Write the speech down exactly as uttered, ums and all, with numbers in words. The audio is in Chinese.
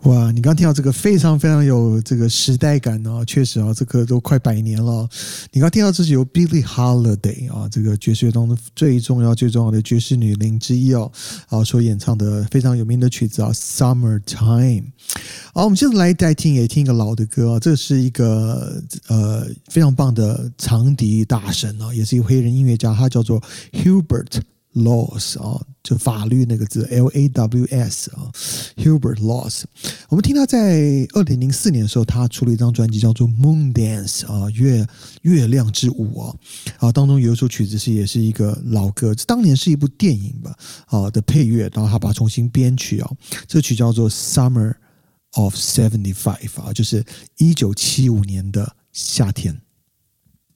哇，你刚听到这个非常非常有这个时代感哦，确实啊，这个都快百年了。你刚听到这是由 Billie Holiday 啊，这个爵士乐中最重要最重要的爵士女伶之一哦，啊所演唱的非常有名的曲子啊 ，Summertime。好，我们现在来再听也听一个老的歌啊，这是一个呃非常棒的长笛大神啊，也是一个黑人音乐家，他叫做 Hubert Laws 啊，就法律那个字 L A W S 啊 ，Hubert Laws。我们听他在二零零四年的时候，他出了一张专辑叫做 Moon Dance 啊，月月亮之舞啊，啊当中有一首曲子是也是一个老歌，当年是一部电影吧啊的配乐，然后他把它重新编曲啊，这曲叫做 Summer of seventy five 啊，就是一九七五年的夏天。